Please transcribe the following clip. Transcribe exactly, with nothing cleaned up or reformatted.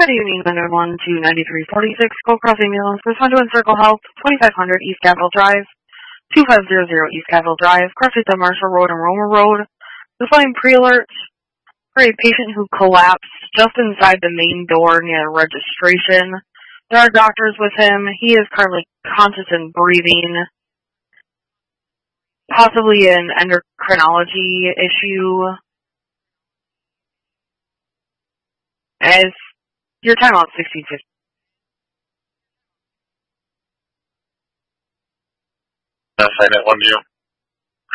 Good evening, Leonard one two ninety-three forty-six, Gold Cross Ambulance, Respondent Circle Health, twenty-five hundred East Capitol Drive, two five zero zero East Capitol Drive, crossing the Marshall Road and Roma Road. Displaying pre-alert for a patient who collapsed just inside the main door near registration. There are doctors with him. He is currently conscious and breathing. Possibly an endocrinology issue. As your timeout sixteen fifty. Yes, I didn't want you.